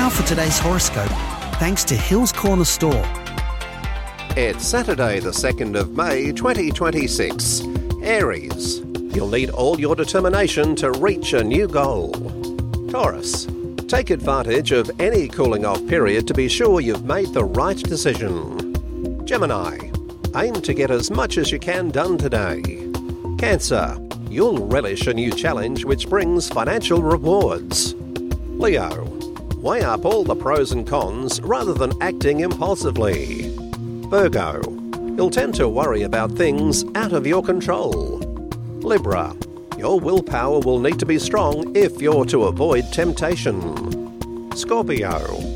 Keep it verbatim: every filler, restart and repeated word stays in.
now for today's horoscope, thanks to Hills Corner Store. It's Saturday the second of May twenty twenty-six. Aries, you'll need all your determination to reach a new goal. Taurus, take advantage of any cooling off period to be sure you've made the right decision. Gemini, aim to get as much as you can done today. Cancer, you'll relish a new challenge which brings financial rewards. Leo, weigh up all the pros and cons rather than acting impulsively. Virgo, you'll tend to worry about things out of your control. Libra, your willpower will need to be strong if you're to avoid temptation. Scorpio,